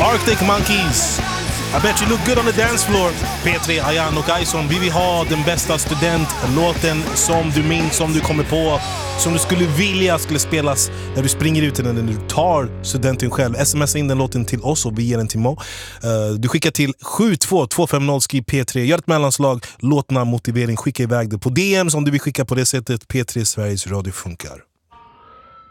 Arctic Monkeys, I bet you look good on the dance floor. P3, Ayan och Ison. Vi vill ha den bästa studentlåten som du minns, som du kommer på, som du skulle vilja skulle spelas när du springer ut till den, när du tar studenten själv. Smsa in den låten till oss och vi ger den till Mo. Du skickar till 72250, skriv P3, gör ett mellanslag, låtna motivering, skicka iväg det på DM om du vill skicka på det sättet. P3 Sveriges Radio funkar.